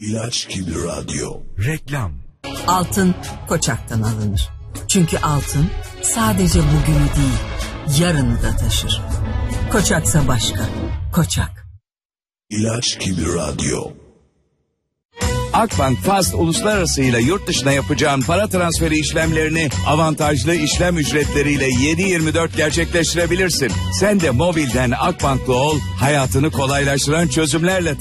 İlaç gibi radyo. Reklam. Altın Koçak'tan alınır. Çünkü altın sadece bugünü değil, yarını da taşır. Koçaksa başka. Koçak. İlaç gibi radyo. Akbank Fast Uluslararası ile yurt dışına yapacağın para transferi işlemlerini avantajlı işlem ücretleriyle 7/24 gerçekleştirebilirsin. Sen de mobilden Akbank'lı ol, hayatını kolaylaştıran çözümlerle